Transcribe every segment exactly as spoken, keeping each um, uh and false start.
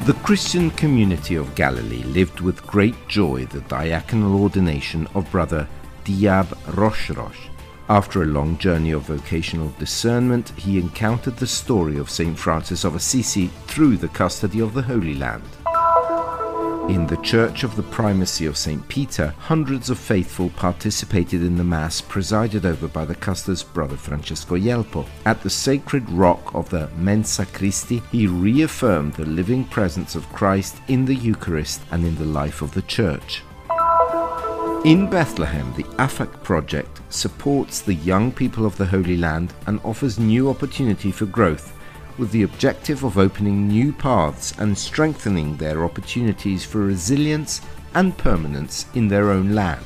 The Christian community of Galilee lived with great joy the diaconal ordination of Brother Diab Roshrosh. After a long journey of vocational discernment, he encountered the story of Saint Francis of Assisi through the custody of the Holy Land. In the Church of the Primacy of Saint Peter, hundreds of faithful participated in the Mass presided over by the custer's Brother Francesco Yelpo. At the sacred rock of the Mensa Christi, he reaffirmed the living presence of Christ in the Eucharist and in the life of the Church. In Bethlehem, the A F A C project supports the young people of the Holy Land and offers new opportunity for growth, with the objective of opening new paths and strengthening their opportunities for resilience and permanence in their own land.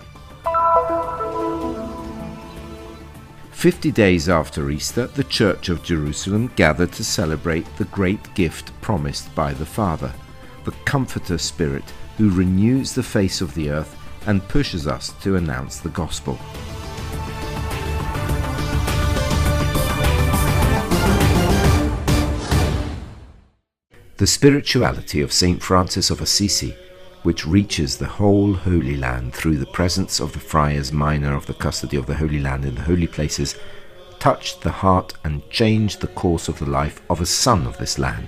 Fifty days after Easter, the Church of Jerusalem gathered to celebrate the great gift promised by the Father, the Comforter Spirit, who renews the face of the earth and pushes us to announce the Gospel. The spirituality of Saint Francis of Assisi, which reaches the whole Holy Land through the presence of the friars minor of the custody of the Holy Land in the holy places, touched the heart and changed the course of the life of a son of this land.